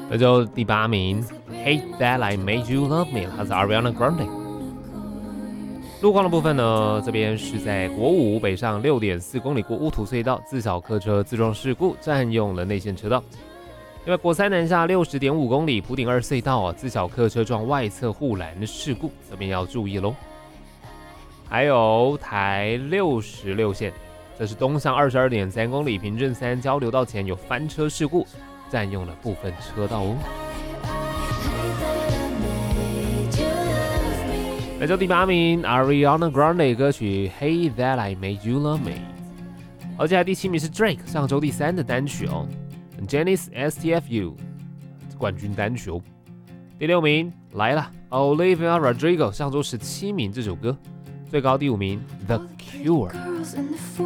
那就第8名 ，Hate That I Made You Love Me， 它是 Ariana Grande。路况的部分呢，这边是在国5北上6.4公里过乌土隧道，自小客车自撞事故，占用了内线车道。因为国3南下60.5公里，埔顶2隧道自小客车撞外侧护栏的事故，这边要注意咯。还有台66线，这是东向22.3公里，平镇3交流道前有翻车事故，占用了部分车道哦。来到第8名 ，Ariana Grande 歌曲《Hey That I Made You Love Me》，而接下来第7名是 Drake 上周第3的单曲哦。Janis STFU 冠军单曲哦。第6名来了 Olivia Rodrigo 上周17名这首歌，最高第5名 The Cure。